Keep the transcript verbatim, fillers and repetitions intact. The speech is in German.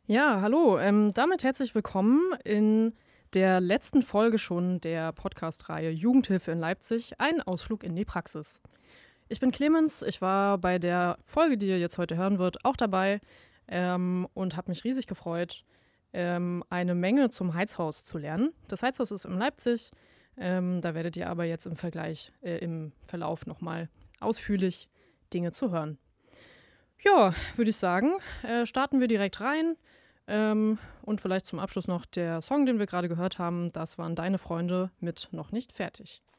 Ja, hallo. Ähm, damit herzlich willkommen in der letzten Folge schon der Podcast-Reihe Jugendhilfe in Leipzig, ein Ausflug in die Praxis. Ich bin Clemens, ich war bei der Folge, die ihr jetzt heute hören wird, auch dabei ähm, und habe mich riesig gefreut, ähm, eine Menge zum Heizhaus zu lernen. Das Heizhaus ist in Leipzig, ähm, da werdet ihr aber jetzt im Vergleich, äh, im Verlauf nochmal ausführlich Dinge zu hören. Ja, würde ich sagen, äh, starten wir direkt rein. Ähm, und vielleicht zum Abschluss noch der Song, den wir gerade gehört haben. Das waren Deine Freunde mit Noch nicht fertig.